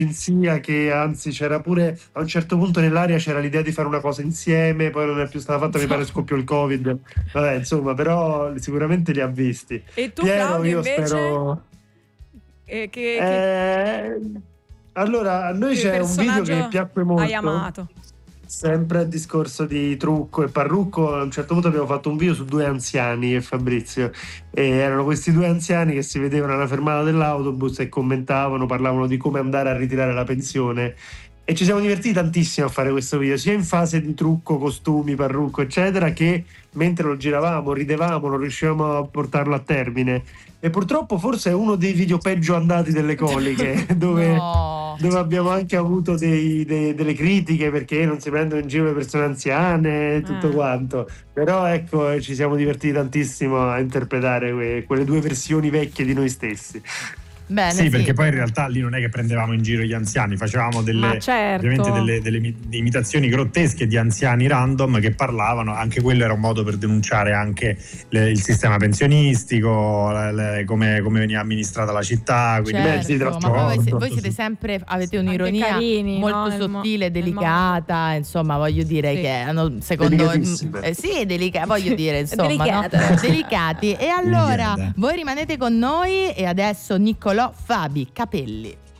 Sia che anzi c'era pure a un certo punto nell'aria c'era l'idea di fare una cosa insieme, poi non è più stata fatta, mi pare scoppiò il Covid. Vabbè, insomma, però sicuramente li ha visti. E tu, Piero, Claudio, io invece? spero. Che Allora, a noi c'è un video che personaggio piacque hai molto. amato? Sempre a discorso di trucco e parrucco, a un certo punto abbiamo fatto un video su due anziani e Fabrizio, e erano questi due anziani che si vedevano alla fermata dell'autobus e commentavano, parlavano di come andare a ritirare la pensione, e ci siamo divertiti tantissimo a fare questo video, sia in fase di trucco, costumi, parrucco eccetera, che mentre lo giravamo, ridevamo, non riuscivamo a portarlo a termine. E purtroppo forse è uno dei video peggio andati delle coliche, dove No. abbiamo anche avuto delle critiche perché non si prendono in giro le persone anziane e tutto quanto. Però ecco, ci siamo divertiti tantissimo a interpretare quelle due versioni vecchie di noi stessi. Bene, sì, perché poi in realtà lì non è che prendevamo in giro gli anziani, facevamo Ma certo. ovviamente delle imitazioni grottesche di anziani random che parlavano. Anche quello era un modo per denunciare anche il sistema pensionistico, come veniva amministrata la città, quindi mezzi di Certo, ma poi trasporto. voi siete sempre, avete un'ironia carini, molto no? sottile, delicata, insomma, voglio dire Sì. che secondo Delicatissime. sì, voglio dire, insomma, Delicate. no? Delicati. E allora Delicate. voi rimanete con noi e adesso Niccolò Fabi Capelli.